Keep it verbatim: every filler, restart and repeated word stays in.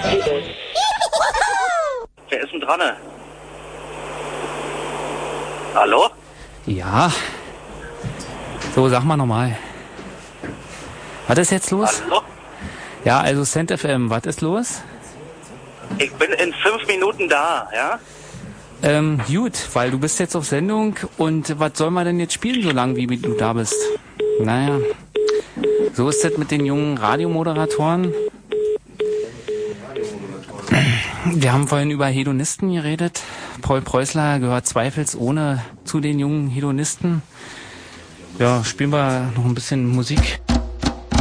Wer ist denn dran? Hallo? Ja. So, sag mal nochmal. Was ist jetzt los? Hallo? Ja, also Cent F M, was ist los? Ich bin in fünf Minuten da, ja? Ähm, gut, weil du bist jetzt auf Sendung und was soll man denn jetzt spielen, so lange wie du da bist? Naja, so ist das mit den jungen Radiomoderatoren. Wir haben vorhin über Hedonisten geredet. Paul Preußler gehört zweifelsohne zu den jungen Hedonisten. Ja, spielen wir noch ein bisschen Musik.